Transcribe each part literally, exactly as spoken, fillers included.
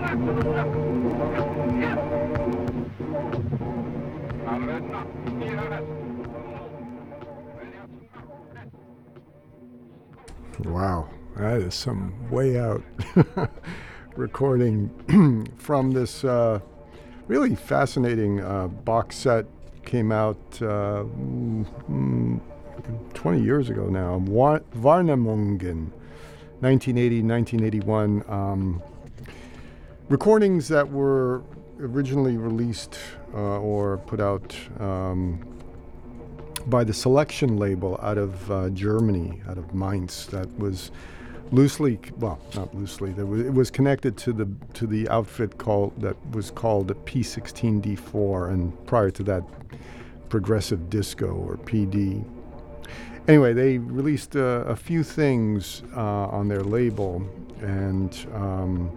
Wow, that is some way out recording from this uh, really fascinating uh, box set. Came out uh, mm, twenty years ago now. Wa- Varnamungen, nineteen eighty, nineteen eighty-one. Um, recordings that were originally released uh, or put out um, by the Selection label out of uh, Germany, out of Mainz. That was loosely, well, not loosely. There was, it was connected to the to the outfit called that was called the P sixteen D four, and prior to that, Progressive Disco or P D. Anyway, they released uh, a few things uh, on their label, and um,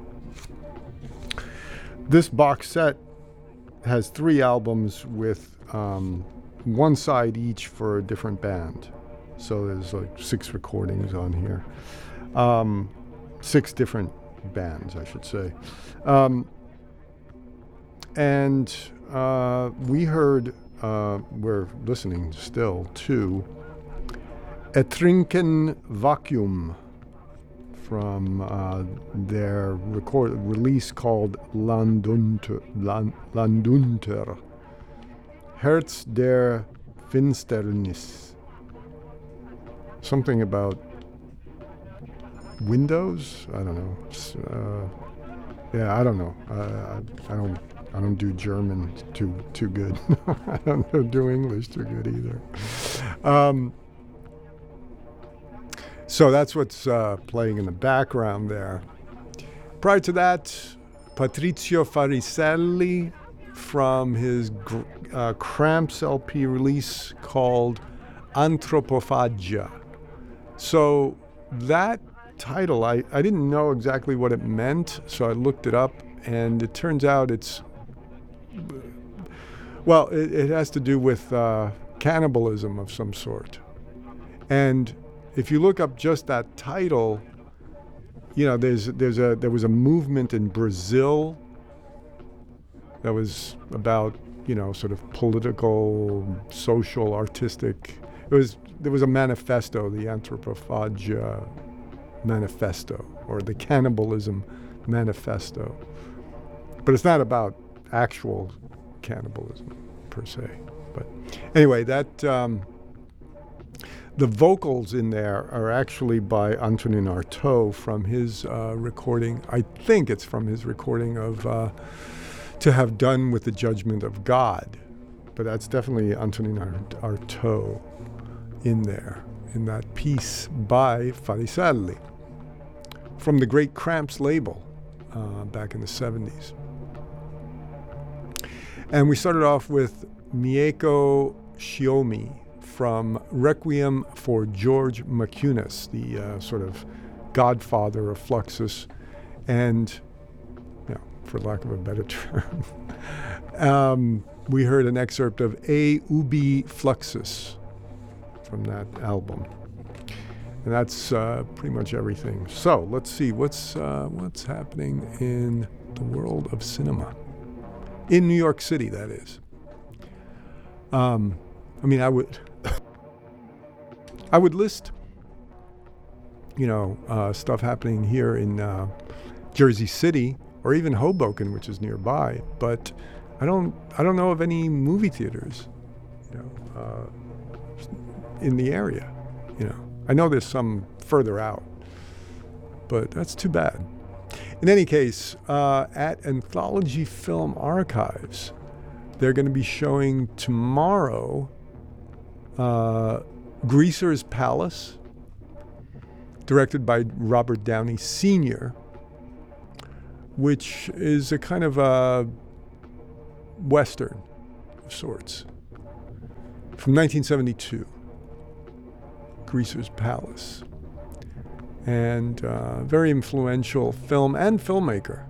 this box set has three albums with um, one side each for a different band. So there's like six recordings on here. Um, six different bands, I should say. Um, and uh, we heard, uh, we're listening still to Ertrinken Vacuum from uh, their record release called Landunter, Land, Landunter, Herz der Finsternis. Something about windows? I don't know. Uh, yeah, I don't know. Uh, I, I don't. I don't do German too too good. I don't do English too good either. Um, so that's what's uh, playing in the background there. Prior to that, Patrizio Fariselli from his uh, Cramps L P release called Antropophagia. So that title, I, I didn't know exactly what it meant, so I looked it up, and it turns out it's, well, it, it has to do with uh, cannibalism of some sort. And if you look up just that title, you know, there's there's a there was a movement in Brazil that was about, you know, sort of political, social, artistic. It was there was a manifesto, the Antropophagia Manifesto, or the Cannibalism Manifesto. But it's not about actual cannibalism per se. But anyway, that um, the vocals in there are actually by Antonin Artaud from his uh, recording. I think it's from his recording of uh, To Have Done with the Judgment of God. But that's definitely Antonin Artaud in there, in that piece by Fariselli from the great Cramps label uh, back in the seventies. And we started off with Mieko Shiomi from Requiem for George Maciunas, the uh, sort of godfather of Fluxus, and, you know, for lack of a better term, um, we heard an excerpt of A Ubi Fluxus from that album. And that's uh, pretty much everything. So let's see what's uh, what's happening in the world of cinema. In New York City, that is. Um, I mean, I would I would list, you know, uh, stuff happening here in uh, Jersey City or even Hoboken, which is nearby. But I don't I don't know of any movie theaters, you know, uh, in the area. You know, I know there's some further out, but that's too bad. In any case, uh, at Anthology Film Archives, they're going to be showing tomorrow uh, Greaser's Palace, directed by Robert Downey Senior, which is a kind of a Western of sorts, from nineteen seventy-two, Greaser's Palace. And uh, very influential film and filmmaker,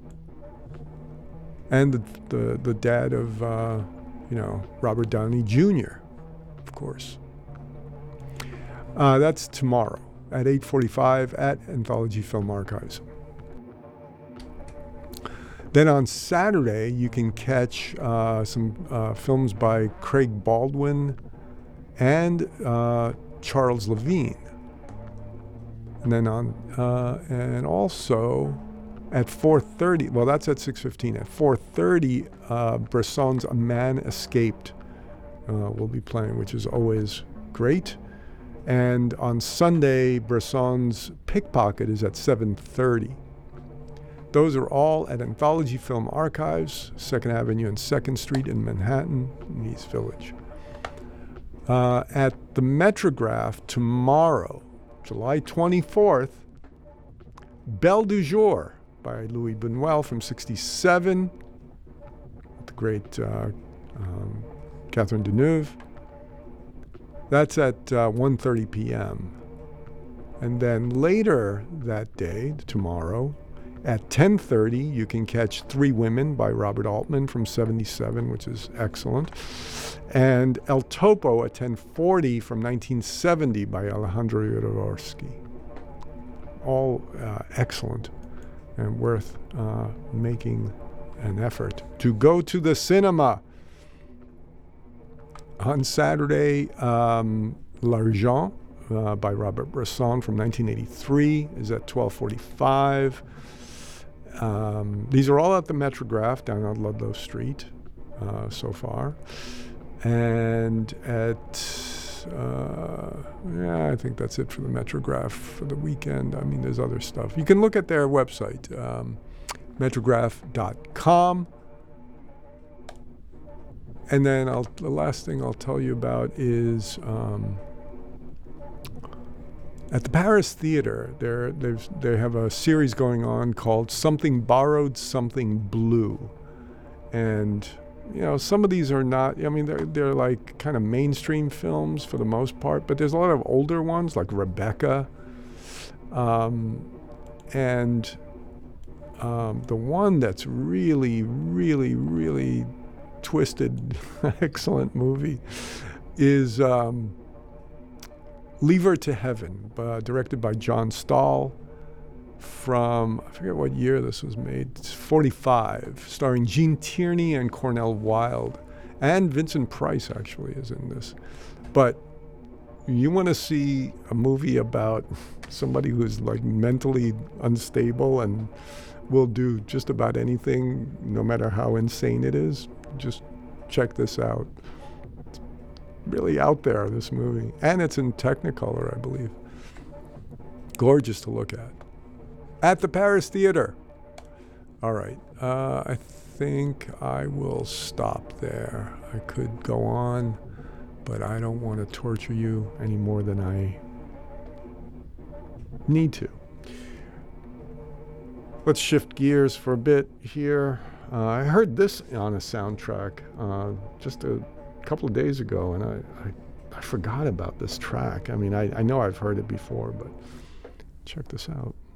and the the, the dad of uh, you know Robert Downey Junior, of course. Uh, that's tomorrow at eight forty-five at Anthology Film Archives. Then on Saturday, you can catch uh, some uh, films by Craig Baldwin and uh, Charles Levine. And then on, uh, and also at four thirty, well, that's at six fifteen. At four thirty, uh, Bresson's A Man Escaped uh, will be playing, which is always great. And on Sunday, Bresson's Pickpocket is at seven thirty. Those are all at Anthology Film Archives, second Avenue and second Street in Manhattan, in East Village. Uh, at the Metrograph tomorrow, July twenty-fourth, Belle du Jour by Louis Buñuel from sixty-seven, the great uh, um, Catherine Deneuve. That's at uh, one thirty p.m. And then later that day, tomorrow, at ten thirty, you can catch Three Women by Robert Altman from seventy-seven, which is excellent. And El Topo at ten forty from nineteen seventy by Alejandro Jodorowsky. All uh, excellent and worth uh, making an effort to go to the cinema. On Saturday, um, L'Argent uh, by Robert Bresson from nineteen eighty-three is at twelve forty-five. Um, these are all at the Metrograph down on Ludlow Street uh, so far. And at, uh, yeah, I think that's it for the Metrograph for the weekend. I mean, there's other stuff. You can look at their website, um, metrograph dot com. And then I'll, the last thing I'll tell you about is um, at the Paris Theater, there, there's, they have a series going on called Something Borrowed, Something Blue. And, you know, some of these are not, I mean, they're, they're like kind of mainstream films for the most part, but there's a lot of older ones like Rebecca. Um, and um, the one that's really, really, really twisted, excellent movie is um, Leave Her to Heaven, uh, directed by John Stahl from, I forget what year this was made, it's forty-five, starring Gene Tierney and Cornel Wilde. And Vincent Price actually is in this. But you want to see a movie about somebody who's like mentally unstable and will do just about anything, no matter how insane it is, just check this out. It's really out there, this movie. And it's in Technicolor, I believe. Gorgeous to look at. At the Paris Theater. All right. Uh, I think I will stop there. I could go on, but I don't want to torture you any more than I need to. Let's shift gears for a bit here. Uh, I heard this on a soundtrack uh, just a couple of days ago, and I, I, I forgot about this track. I mean, I, I know I've heard it before, but check this out.